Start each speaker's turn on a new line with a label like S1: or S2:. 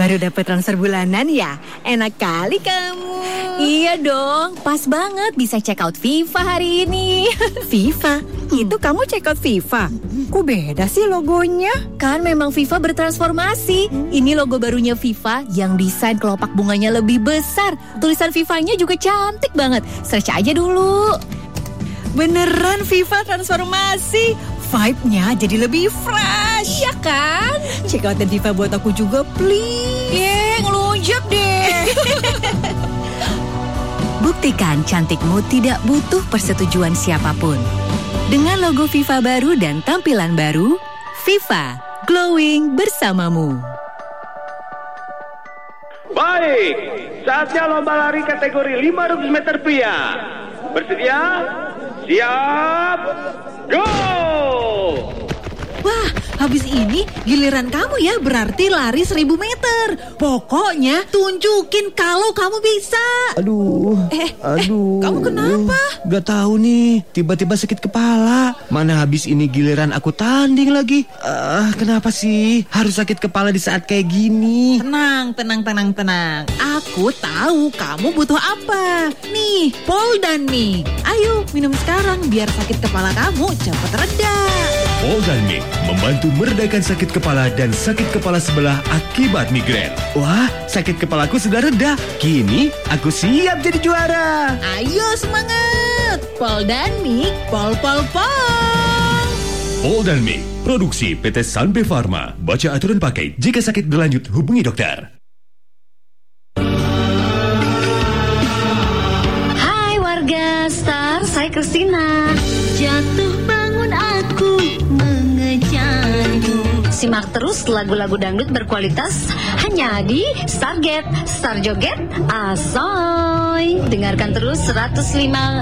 S1: Baru dapat transfer bulanan ya? Enak kali kamu.
S2: Iya dong, pas banget bisa check out FIFA hari ini.
S1: FIFA? Itu kamu check out FIFA? Kok beda sih logonya?
S2: Kan memang FIFA bertransformasi. Ini logo barunya FIFA yang desain kelopak bunganya lebih besar. Tulisan FIFA-nya juga cantik banget. Search aja dulu.
S1: Beneran FIFA transformasi. Vibe-nya jadi lebih fresh.
S2: Iya kan?
S1: Check out dan FIFA buat aku juga, please.
S2: Ngelunjak deh.
S3: Buktikan cantikmu tidak butuh persetujuan siapapun. Dengan logo FIFA baru dan tampilan baru, FIFA glowing bersamamu.
S4: Baik, saatnya lomba lari kategori 500 meter pria. Bersedia? Siap, go!
S1: Wah, habis ini giliran kamu ya, berarti lari 1000 meter. Pokoknya tunjukin kalau kamu bisa.
S5: Aduh.
S1: Kamu kenapa?
S5: Gak tahu nih, tiba-tiba sakit kepala. Mana habis ini giliran aku tanding lagi. Kenapa sih harus sakit kepala di saat kayak gini?
S1: Tenang. Aku tahu kamu butuh apa. Nih, Poldanmic. Ayo, minum sekarang biar sakit kepala kamu cepat reda.
S6: Poldanmic membantu meredakan sakit kepala dan sakit kepala sebelah akibat migrain.
S5: Wah, sakit kepalaku sudah reda. Kini aku siap jadi juara.
S1: Ayo semangat. Poldanmic, pol.
S6: Poldanmic, produksi PT Sanbe Pharma. Baca aturan pakai. Jika sakit berlanjut, hubungi dokter.
S3: Hai warga Star, saya Christina. Jatuh bangun aku mengejarmu. Simak terus lagu-lagu dangdut berkualitas hanya di Starget, Star Joget, Asoy. Dengarkan terus 105